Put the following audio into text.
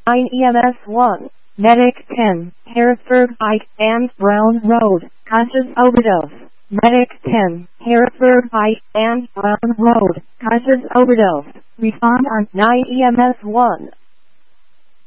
9 EMS 1. Medic 10, Harrisburg Pike and Brown Road, conscious overdose. Medic 10, Harrisburg Pike and Brown Road, conscious overdose. Respond on 9 EMS 1.